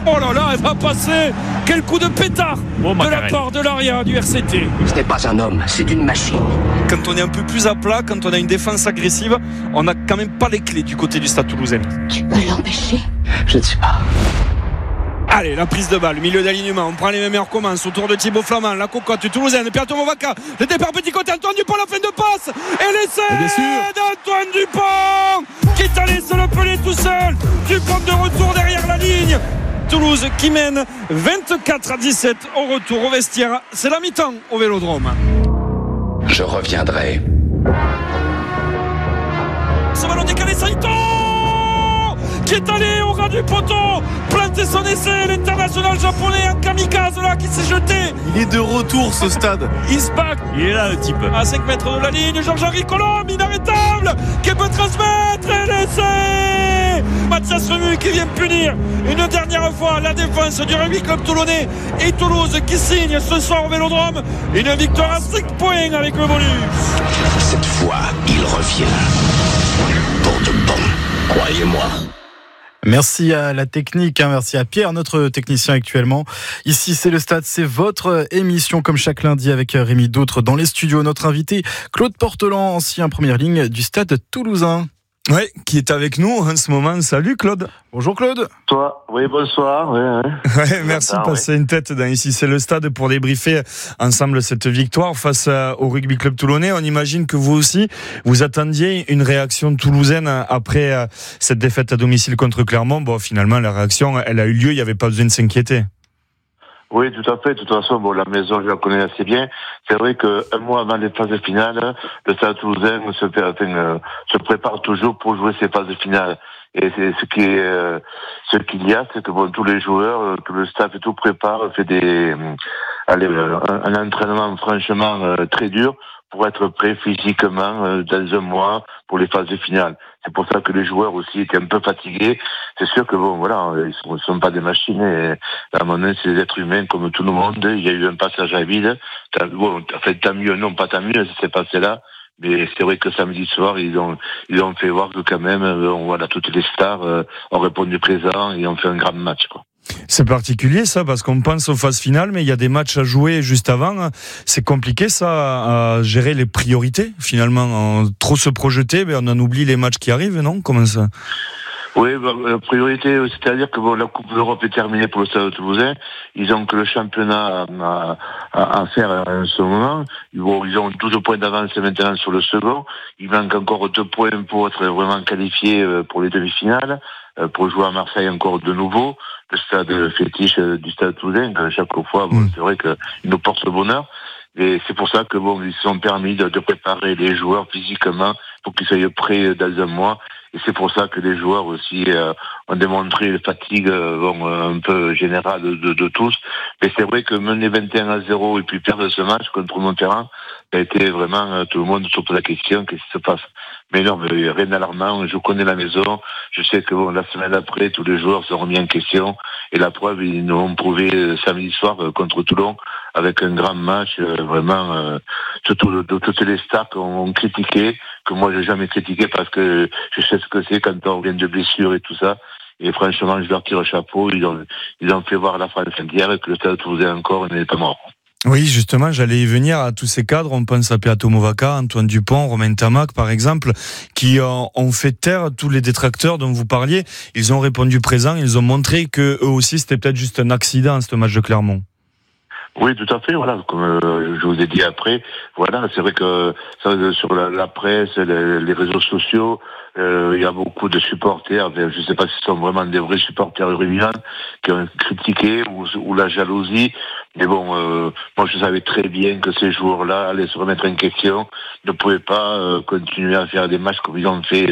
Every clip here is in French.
Oh là là, elle va passer. Quel coup de pétard de la part de l'arrière du RCT. Ce n'est pas un homme, c'est une machine. Quand on est un peu plus à plat, quand on a une défense agressive, on n'a quand même pas les clés du côté du Stade Toulousain. Tu peux l'empêcher? Je ne sais pas. Allez, la prise de balle, milieu d'alignement, on prend les meilleurs commences autour de Thibaut Flamand, la cocotte toulousaine, Pierre Tomovaca, le départ petit côté, Antoine Dupont, la fin de passe, et l'essai d'Antoine Dupont qui est allé se le peler tout seul. Dupont de retour derrière la ligne. Toulouse qui mène 24-17 au retour au vestiaire. C'est la mi-temps au Vélodrome. Je reviendrai. Ce ballon décalé, Saito qui est allé au ras du poteau, planter son essai, l'international japonais, un kamikaze là qui s'est jeté. Il est de retour ce stade. He's back. Il est là le type. À 5 mètres de la ligne, Georges-Henri Colombe, inarrêtable, qui peut transmettre et l'essai. Mathias Remu qui vient punir une dernière fois la défense du Rugby Club Toulonnais et Toulouse qui signe ce soir au Vélodrome une victoire à 5 points avec le bonus. Cette fois, il revient. Pour de bon, croyez-moi. Merci à la technique, merci à Pierre, notre technicien actuellement. Ici, c'est le Stade, c'est votre émission comme chaque lundi avec Rémi Dautre dans les studios. Notre invité, Claude Portelan, ancien première ligne du Stade toulousain. Oui, qui est avec nous en ce moment. Salut Claude. Bonjour Claude. Toi, oui, bonsoir. Ouais, merci de passer une tête dans Ici c'est le Stade pour débriefer ensemble cette victoire face au Rugby Club Toulonnais. On imagine que vous aussi, vous attendiez une réaction toulousaine après cette défaite à domicile contre Clermont. Bon, finalement, la réaction, elle a eu lieu, il n'y avait pas besoin de s'inquiéter. Oui, tout à fait. De toute façon, bon, la maison, je la connais assez bien. C'est vrai qu'un mois avant les phases finales, le Stade Toulousain se prépare toujours pour jouer ces phases finales. Et c'est ce qu'il y a, c'est que bon, tous les joueurs, tout le staff et tout prépare, fait un entraînement franchement très dur pour être prêt physiquement dans un mois pour les phases finales. C'est pour ça que les joueurs aussi étaient un peu fatigués. C'est sûr que bon, voilà, ils sont pas des machines. Et à un moment donné, c'est des êtres humains comme tout le monde. Il y a eu un passage à vide. Tant mieux, non pas tant mieux, ça s'est passé là. Mais c'est vrai que samedi soir, ils ont fait voir que quand même, voilà, toutes les stars ont répondu présent et ont fait un grand match, quoi. C'est particulier ça, parce qu'on pense aux phases finales, mais il y a des matchs à jouer juste avant. C'est compliqué ça, à gérer les priorités finalement. Trop se projeter, on en oublie les matchs qui arrivent, non? Comment ça? Oui, la priorité, c'est-à-dire que bon, la Coupe d'Europe est terminée pour le Stade Toulousain. Ils ont que le championnat à faire en ce moment. Ils ont 12 points d'avance maintenant sur le second. Il manque encore 2 points pour être vraiment qualifiés pour les demi-finales, pour jouer à Marseille encore de nouveau. Le stade fétiche du Stade Toulousain, chaque fois, bon, c'est vrai qu'il nous porte le bonheur. Et c'est pour ça que bon, ils se sont permis de préparer les joueurs physiquement pour qu'ils soient prêts dans un mois. Et c'est pour ça que les joueurs aussi ont démontré une fatigue un peu générale de tous. Mais c'est vrai que mener 21-0 et puis perdre ce match contre Montferrand, ça a été vraiment, tout le monde se pose la question, qu'est-ce qui se passe? Mais non, mais rien d'alarmant, je connais la maison, je sais que bon, la semaine après, tous les joueurs seront mis en question. Et la preuve, ils nous ont prouvé samedi soir contre Toulon, avec un grand match, vraiment, surtout toutes les stars qu'on critiqué, que moi j'ai jamais critiqué parce que je sais ce que c'est quand on revient de blessures et tout ça. Et franchement, je leur tire le chapeau, ils ont fait voir la France entière et que le Stade Toulousain encore n'est pas mort. Oui, justement, j'allais y venir à tous ces cadres. On pense à Pierre Tomovaca, Antoine Dupont, Romain Tamac, par exemple, qui ont fait taire tous les détracteurs dont vous parliez. Ils ont répondu présent, ils ont montré que eux aussi, c'était peut-être juste un accident, ce match de Clermont. Oui, tout à fait, voilà, comme je vous ai dit après, voilà, c'est vrai que sur la presse, les réseaux sociaux, il y a beaucoup de supporters, je ne sais pas si ce sont vraiment des vrais supporters rugbyman qui ont critiqué ou la jalousie, mais bon, moi je savais très bien que ces joueurs-là allaient se remettre en question, ne pouvaient pas continuer à faire des matchs comme ils ont fait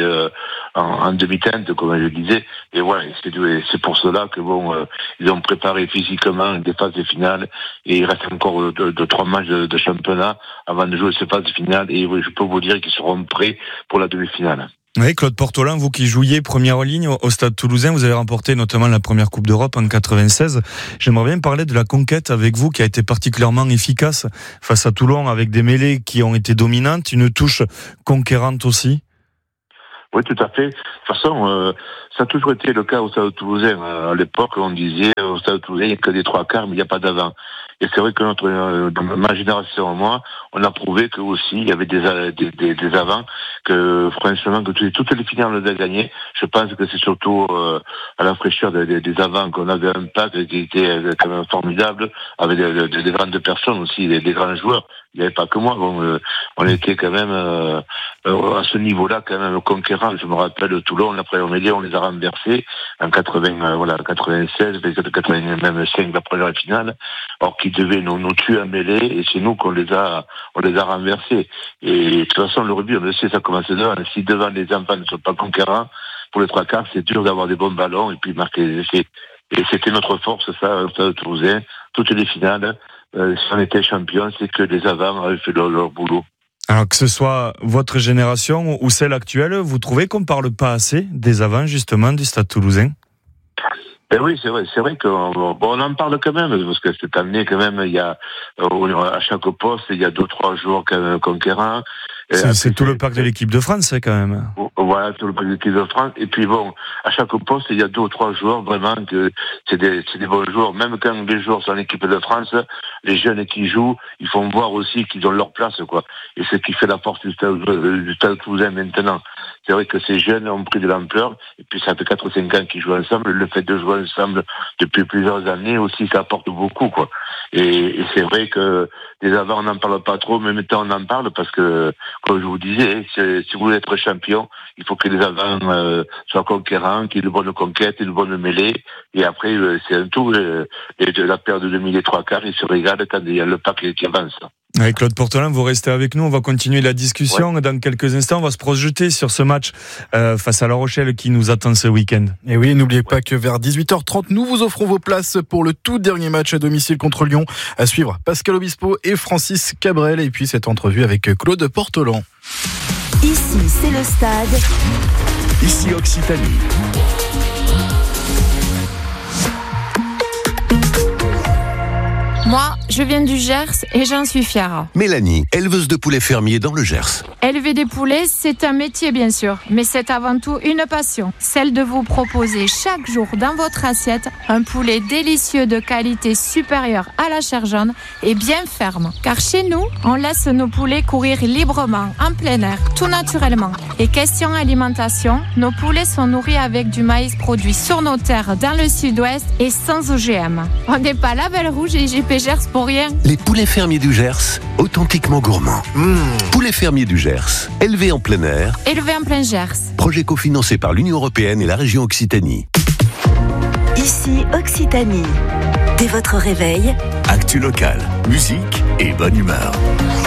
en demi-teinte, comme je disais, et voilà, c'est pour cela que bon, ils ont préparé physiquement des phases finales, et il reste encore 3 matchs de championnat avant de jouer ces phases finales, et je peux vous dire qu'ils seront prêts pour la demi-finale. Oui, Claude Portelan, vous qui jouiez première ligne au Stade Toulousain, vous avez remporté notamment la première Coupe d'Europe en 96. J'aimerais bien parler de la conquête avec vous qui a été particulièrement efficace face à Toulon avec des mêlées qui ont été dominantes, une touche conquérante aussi. Oui, tout à fait. De toute façon, ça a toujours été le cas au Stade Toulousain. À l'époque, on disait au Stade Toulousain, il n'y a que des 3/4, mais il n'y a pas d'avant. Et c'est vrai que dans ma génération, moi, on a prouvé que aussi il y avait des avants, que franchement, que toutes les finales on les a gagnées. Je pense que c'est surtout à la fraîcheur des avants qu'on avait un pack qui était quand même formidable, avec des grandes personnes aussi, des grands joueurs. Il n'y avait pas que moi. Bon, on était quand même à ce niveau-là quand même conquérant. Je me rappelle de Toulon, après on les a renversés en 96, 85 la première finale, or qui devaient nous tuer en mêlée, et c'est nous qu'on les a renversés. Et de toute façon, le rugby, on le sait, ça commence devant. Si devant les enfants ne sont pas conquérants, pour les 3/4, c'est dur d'avoir des bons ballons et puis marquer des essais. Et c'était notre force, ça, au Stade Toulousain. Toutes les finales, si on était champion, c'est que les avants avaient fait leur boulot. Alors que ce soit votre génération ou celle actuelle, vous trouvez qu'on parle pas assez des avants justement du Stade Toulousain? Ben oui, c'est vrai qu'on en parle quand même, parce que cette année quand même, il y a à chaque poste, il y a 2-3 joueurs quand même conquérants. C'est tout le pack de l'équipe de France quand même. Voilà, tout le pack de l'équipe de France. Et puis bon, à chaque poste, il y a 2 ou 3 joueurs vraiment que c'est des bons joueurs. Même quand les joueurs sont en équipe de France, les jeunes qui jouent, ils font voir aussi qu'ils ont leur place, quoi. Et c'est ce qui fait la force du Stade Toulousain maintenant. C'est vrai que ces jeunes ont pris de l'ampleur, et puis ça fait 4 ou 5 ans qu'ils jouent ensemble. Le fait de jouer ensemble depuis plusieurs années aussi, ça apporte beaucoup, quoi. Et c'est vrai que des avants, on n'en parle pas trop, mais maintenant on en parle parce que, comme je vous disais, si vous voulez être champion, il faut que les avants soient conquérants, qu'il y ait de bonnes conquêtes, de bonnes mêlées, et après, c'est un tout. La paire de demi et 3/4, ils se régalent quand il y a le pack qui avance. Avec Claude Portelin, vous restez avec nous, on va continuer la discussion. Ouais. Dans quelques instants, on va se projeter sur ce match face à La Rochelle qui nous attend ce week-end. Et oui, n'oubliez pas que vers 18h30, nous vous offrons vos places pour le tout dernier match à domicile contre Lyon. À suivre, Pascal Obispo et Francis Cabrel. Et puis cette entrevue avec Claude Portelin. Ici, c'est le stade. Ici Occitanie. Moi, je viens du Gers et j'en suis fière. Mélanie, éleveuse de poulets fermiers dans le Gers. Élever des poulets, c'est un métier bien sûr, mais c'est avant tout une passion. Celle de vous proposer chaque jour dans votre assiette un poulet délicieux de qualité supérieure à la chair jaune et bien ferme. Car chez nous, on laisse nos poulets courir librement, en plein air, tout naturellement. Et question alimentation, nos poulets sont nourris avec du maïs produit sur nos terres dans le sud-ouest et sans OGM. On n'est pas Label Rouge et GP Gers pour rien. Les poulets fermiers du Gers, authentiquement gourmands. Poulets fermiers du Gers, élevés en plein air. Élevés en plein Gers. Projet cofinancé par l'Union Européenne et la région Occitanie. Ici Occitanie. Dès votre réveil, actu local, musique et bonne humeur.